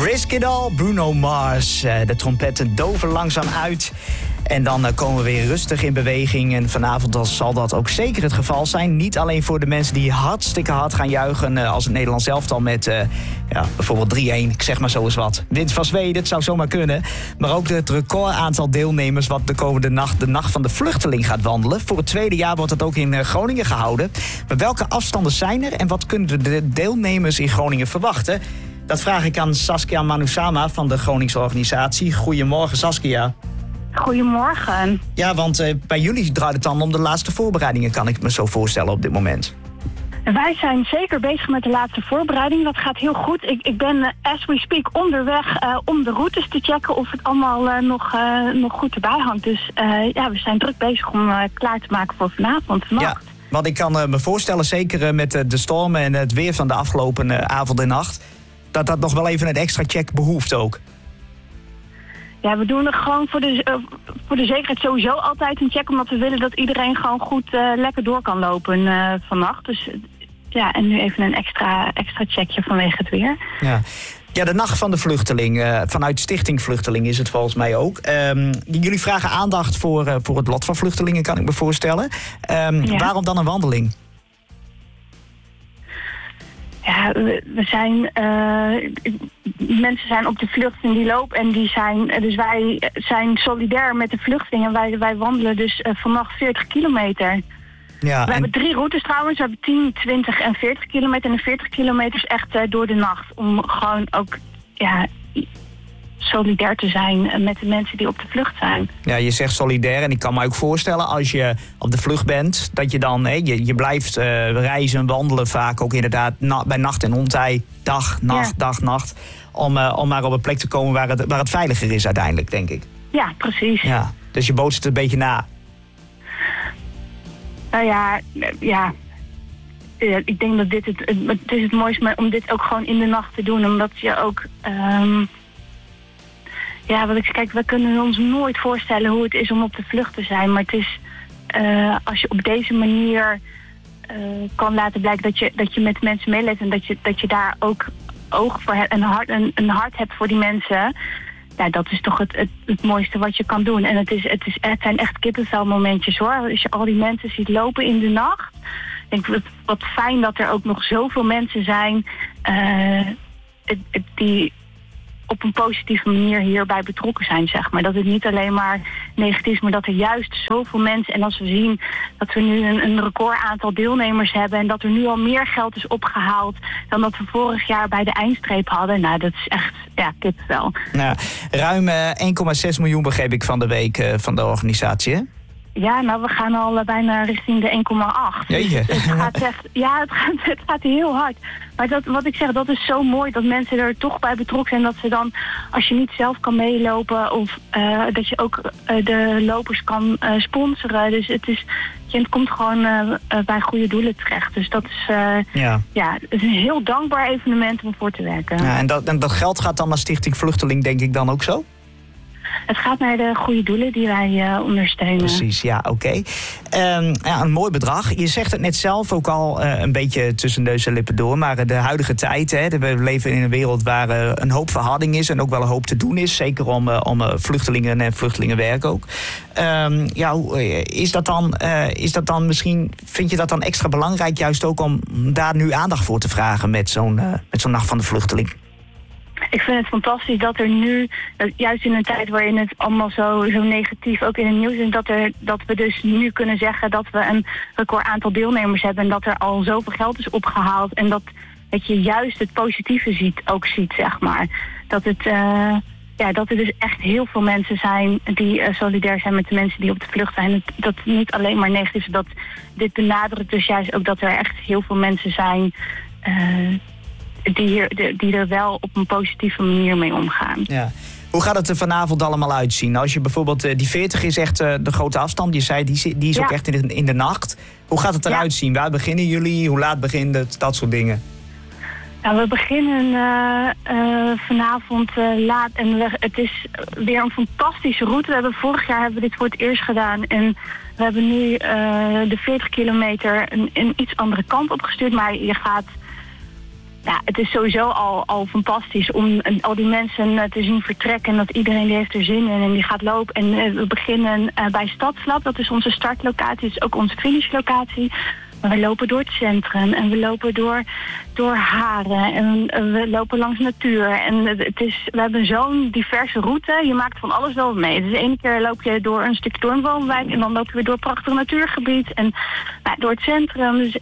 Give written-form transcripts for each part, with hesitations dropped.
Risk It All, Bruno Mars. De trompetten doven langzaam uit. En dan komen we weer rustig in beweging. En vanavond zal dat ook zeker het geval zijn. Niet alleen voor de mensen die hartstikke hard gaan juichen als het Nederlands elftal met bijvoorbeeld 3-1. Ik zeg maar zo eens wat. Wint van Zweden, het zou zomaar kunnen. Maar ook het recordaantal deelnemers wat de komende nacht, de Nacht van de Vluchteling, gaat wandelen. Voor het tweede jaar wordt dat ook in Groningen gehouden. Maar welke afstanden zijn er en wat kunnen de deelnemers in Groningen verwachten? Dat vraag ik aan Saskia Manusama van de Groningse organisatie. Goedemorgen, Saskia. Goedemorgen. Ja, want bij jullie draait het dan om de laatste voorbereidingen, kan ik me zo voorstellen op dit moment. Wij zijn zeker bezig met de laatste voorbereiding. Dat gaat heel goed. Ik ben, as we speak, onderweg om de routes te checken of het allemaal nog goed erbij hangt. Dus we zijn druk bezig om klaar te maken voor vanavond. Ja, want ik kan me voorstellen, zeker met de stormen en het weer van de afgelopen avond en nacht, dat nog wel even een extra check behoeft ook. Ja, we doen er gewoon voor de zekerheid sowieso altijd een check, omdat we willen dat iedereen gewoon goed lekker door kan lopen vannacht. Dus ja, en nu even een extra checkje vanwege het weer. Ja, de Nacht van de Vluchteling. Vanuit Stichting Vluchteling is het volgens mij ook. Jullie vragen aandacht voor het lot van vluchtelingen, kan ik me voorstellen. Waarom dan een wandeling? Ja, we zijn mensen zijn op de vlucht en die lopen en die zijn, dus wij zijn solidair met de vluchtelingen. Wij wandelen dus vannacht 40 kilometer. Ja, we hebben 3 routes trouwens. We hebben 10, 20 en 40 kilometer. En de 40 kilometer is echt door de nacht. Om gewoon ook solidair te zijn met de mensen die op de vlucht zijn. Ja, je zegt solidair en ik kan me ook voorstellen als je op de vlucht bent, dat je dan, je blijft reizen, wandelen vaak ook inderdaad bij nacht en ontij, dag, nacht, om maar op een plek te komen waar het veiliger is uiteindelijk, denk ik. Ja, precies. Ja, dus je bootst het een beetje na. Nou ja, ik denk dat dit het is het mooiste om dit ook gewoon in de nacht te doen, omdat je ook we kunnen ons nooit voorstellen hoe het is om op de vlucht te zijn. Maar het is, als je op deze manier kan laten blijken dat je met mensen meeleeft en dat je daar ook oog voor hebt en een hart hebt voor die mensen. Ja, dat is toch het mooiste wat je kan doen. En het zijn echt kippenvelmomentjes hoor. Als je al die mensen ziet lopen in de nacht. Ik denk wat fijn dat er ook nog zoveel mensen zijn die op een positieve manier hierbij betrokken zijn, zeg maar. Dat het niet alleen maar negatief is, maar dat er juist zoveel mensen, en als we zien dat we nu een record aantal deelnemers hebben en dat er nu al meer geld is opgehaald dan dat we vorig jaar bij de eindstreep hadden, nou, dat is echt, kippenvel. Nou, ruim 1,6 miljoen begreep ik van de week van de organisatie, hè? Ja, nou, we gaan al bijna richting de 1,8. Dus het gaat echt, het gaat heel hard. Maar wat ik zeg, dat is zo mooi dat mensen er toch bij betrokken zijn. Dat ze dan, als je niet zelf kan meelopen of dat je ook de lopers kan sponsoren. Dus het komt gewoon bij goede doelen terecht. Dus dat is, het is een heel dankbaar evenement om voor te werken. Ja, en dat geld gaat dan naar Stichting Vluchteling, denk ik dan ook zo? Het gaat naar de goede doelen die wij ondersteunen. Precies, ja, oké. Een mooi bedrag. Je zegt het net zelf ook al een beetje tussen neus en lippen door. Maar de huidige tijd, we leven in een wereld waar een hoop verharding is en ook wel een hoop te doen is. Zeker om vluchtelingen en vluchtelingenwerk ook. Is dat dan misschien, vind je dat dan extra belangrijk juist ook om daar nu aandacht voor te vragen met zo'n Nacht van de Vluchteling? Ik vind het fantastisch dat er nu, juist in een tijd waarin het allemaal zo negatief ook in het nieuws is, dat we dus nu kunnen zeggen dat we een record aantal deelnemers hebben en dat er al zoveel geld is opgehaald en dat je juist het positieve ziet, zeg maar. Dat er dus echt heel veel mensen zijn die solidair zijn met de mensen die op de vlucht zijn. Dat het niet alleen maar negatief is, dat dit benadrukt dus juist ook dat er echt heel veel mensen zijn die er wel op een positieve manier mee omgaan. Ja. Hoe gaat het er vanavond allemaal uitzien? Als je bijvoorbeeld, die 40 is echt de grote afstand. Je zei, die is ook echt in de nacht. Hoe gaat het eruit zien? Waar beginnen jullie? Hoe laat begint het? Dat soort dingen. Nou, we beginnen vanavond laat. En het is weer een fantastische route. Vorig jaar hebben we dit voor het eerst gedaan. En we hebben nu de 40 kilometer een iets andere kant opgestuurd. Maar je gaat Ja, het is sowieso al fantastisch om al die mensen te zien vertrekken. En dat iedereen die heeft er zin in en die gaat lopen. En we beginnen bij Stadslab, dat is onze startlocatie. Dat is ook onze finishlocatie. Maar we lopen door het centrum en we lopen door Haren. En we lopen langs natuur. En we hebben zo'n diverse route. Je maakt van alles wel mee. Dus de ene keer loop je door een stuk door een woonwijk. En dan loop je weer door een prachtig natuurgebied. En door het centrum. Dus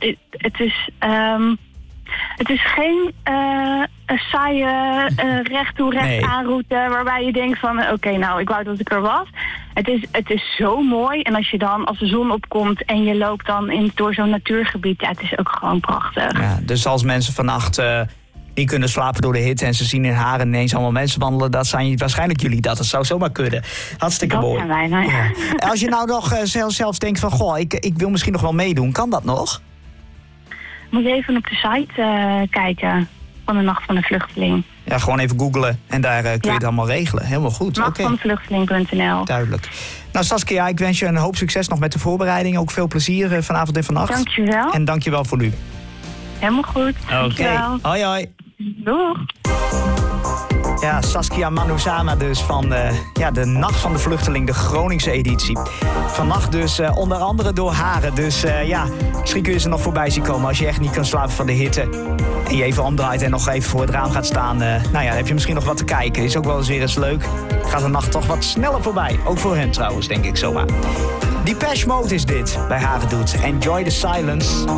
het is geen saaie recht toe recht aanroute waarbij je denkt van oké, nou, ik wou dat ik er was. Het is zo mooi. En als de zon opkomt en je loopt dan door zo'n natuurgebied, ja, het is ook gewoon prachtig. Ja, dus als mensen vannacht niet kunnen slapen door de hitte en ze zien in Haren ineens allemaal mensen wandelen, dat zijn waarschijnlijk jullie dat. Dat zou zomaar kunnen. Hartstikke mooi. Dat zijn wij, ja. Als je nou nog zelfs denkt van, goh, ik wil misschien nog wel meedoen, kan dat nog? Moet je even op de site kijken van de Nacht van de Vluchteling. Ja, gewoon even googlen en daar kun je het allemaal regelen. Helemaal goed. Nachtvandevluchteling.nl. Duidelijk. Nou Saskia, ik wens je een hoop succes nog met de voorbereiding. Ook veel plezier vanavond en vannacht. Dankjewel. En dankjewel voor nu. Helemaal goed. Oké. Hoi hoi. Doeg. Ja, Saskia Manusana dus van de Nacht van de Vluchteling, de Groningse editie. Vannacht dus onder andere door Haren. Dus misschien kun je ze nog voorbij zien komen als je echt niet kan slapen van de hitte. En je even omdraait en nog even voor het raam gaat staan. Dan heb je misschien nog wat te kijken. Is ook wel eens weer eens leuk. Gaat de nacht toch wat sneller voorbij. Ook voor hen trouwens, denk ik zomaar. Depeche Mode is dit bij Haren doet. Enjoy the silence.